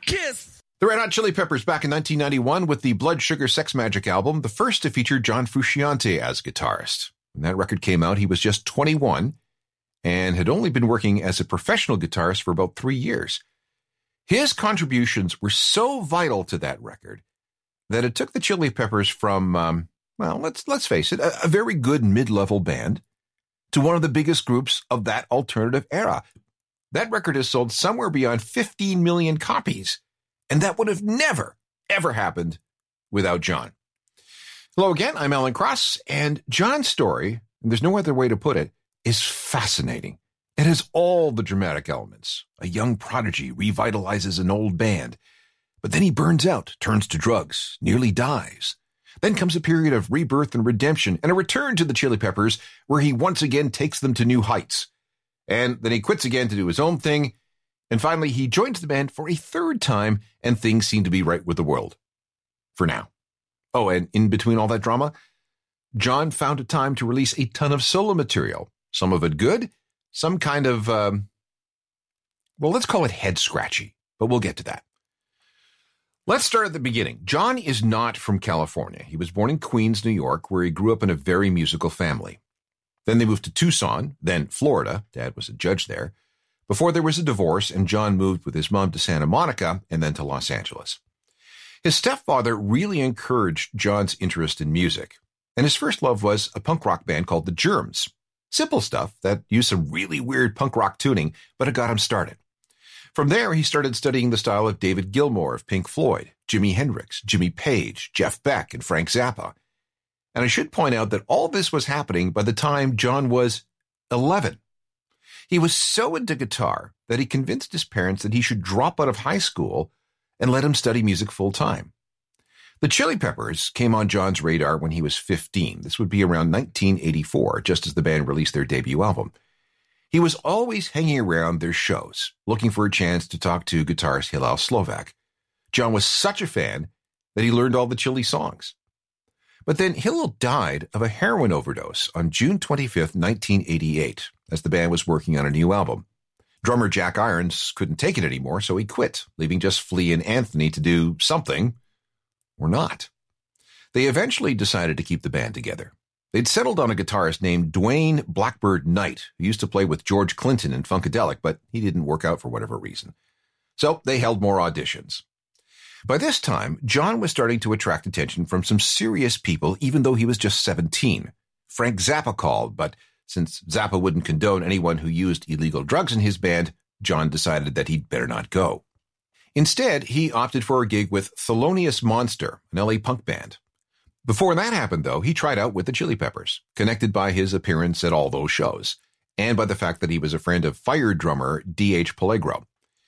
Kiss! The Red Hot Chili Peppers back in 1991 with the Blood Sugar Sex Magik album, the first to feature John Frusciante as guitarist. When that record came out, he was just 21 and had only been working as a professional guitarist for about 3 years. His contributions were so vital to that record that it took the Chili Peppers from, let's face it, a very good mid-level band to one of the biggest groups of that alternative era. That record has sold somewhere beyond 15 million copies, and that would have never, ever happened without John. Hello again, I'm Alan Cross, and John's story, and there's no other way to put it, is fascinating. It has all the dramatic elements. A young prodigy revitalizes an old band, but then he burns out, turns to drugs, nearly dies. Then comes a period of rebirth and redemption, and a return to the Chili Peppers, where he once again takes them to new heights. And then he quits again to do his own thing, and finally he joins the band for a third time, and things seem to be right with the world. For now. Oh, and in between all that drama, John found a time to release a ton of solo material. Some of it good, some kind of, let's call it head-scratchy, but we'll get to that. Let's start at the beginning. John is not from California. He was born in Queens, New York, where he grew up in a very musical family. Then they moved to Tucson, then Florida. Dad was a judge there. Before there was a divorce, and John moved with his mom to Santa Monica and then to Los Angeles. His stepfather really encouraged John's interest in music, and his first love was a punk rock band called the Germs. Simple stuff that used some really weird punk rock tuning, but it got him started. From there, he started studying the style of David Gilmour of Pink Floyd, Jimi Hendrix, Jimmy Page, Jeff Beck, and Frank Zappa. And I should point out that all this was happening by the time John was 11. He was so into guitar that he convinced his parents that he should drop out of high school and let him study music full time. The Chili Peppers came on John's radar when he was 15. This would be around 1984, just as the band released their debut album. He was always hanging around their shows, looking for a chance to talk to guitarist Hillel Slovak. John was such a fan that he learned all the Chili songs. But then Hillel died of a heroin overdose on June 25th, 1988, as the band was working on a new album. Drummer Jack Irons couldn't take it anymore, so he quit, leaving just Flea and Anthony to do something, or not. They eventually decided to keep the band together. They'd settled on a guitarist named Dwayne Blackbird Knight, who used to play with George Clinton in Funkadelic, but he didn't work out for whatever reason. So they held more auditions. By this time, John was starting to attract attention from some serious people, even though he was just 17. Frank Zappa called, but since Zappa wouldn't condone anyone who used illegal drugs in his band, John decided that he'd better not go. Instead, he opted for a gig with Thelonious Monster, an LA punk band. Before that happened, though, he tried out with the Chili Peppers, connected by his appearance at all those shows, and by the fact that he was a friend of Fire drummer D.H. Peligro.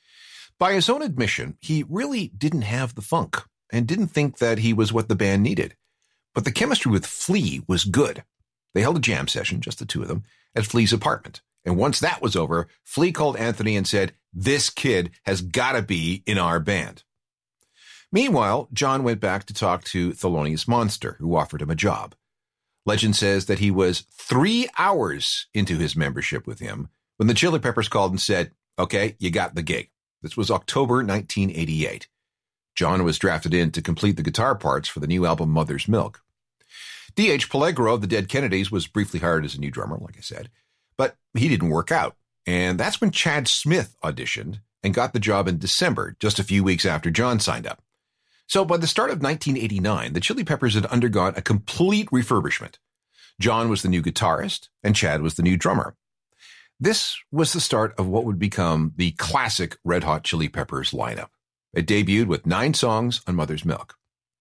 By his own admission, he really didn't have the funk, and didn't think that he was what the band needed. But the chemistry with Flea was good. They held a jam session, just the two of them, at Flea's apartment. And once that was over, Flea called Anthony and said, "This kid has got to be in our band." Meanwhile, John went back to talk to Thelonious Monster, who offered him a job. Legend says that he was 3 hours into his membership with him when the Chili Peppers called and said, "Okay, you got the gig." This was October 1988. John was drafted in to complete the guitar parts for the new album Mother's Milk. D.H. Peligro of the Dead Kennedys was briefly hired as a new drummer, like I said, but he didn't work out. And that's when Chad Smith auditioned and got the job in December, just a few weeks after John signed up. So by the start of 1989, the Chili Peppers had undergone a complete refurbishment. John was the new guitarist, and Chad was the new drummer. This was the start of what would become the classic Red Hot Chili Peppers lineup. It debuted with 9 songs on Mother's Milk.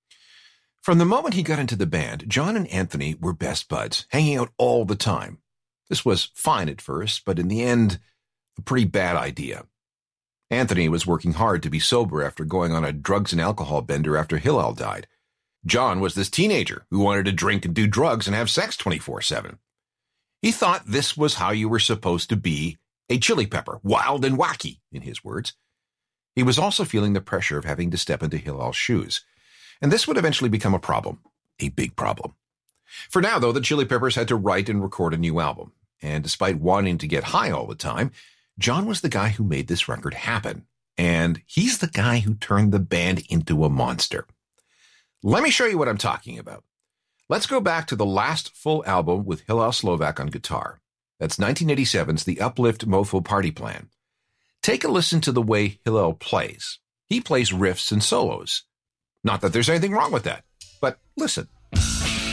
From the moment he got into the band, John and Anthony were best buds, hanging out all the time. This was fine at first, but in the end, a pretty bad idea. Anthony was working hard to be sober after going on a drugs and alcohol bender after Hillel died. John was this teenager who wanted to drink and do drugs and have sex 24/7. He thought this was how you were supposed to be a Chili Pepper, wild and wacky, in his words. He was also feeling the pressure of having to step into Hillel's shoes. And this would eventually become a problem, a big problem. For now, though, the Chili Peppers had to write and record a new album. And despite wanting to get high all the time, John was the guy who made this record happen. and he's the guy who turned the band into a monster. Let me show you what I'm talking about. Let's go back to the last full album with Hillel Slovak on guitar. That's 1987's The Uplift Mofo Party Plan. Take a listen to the way Hillel plays. He plays riffs and solos. Not that there's anything wrong with that, but listen.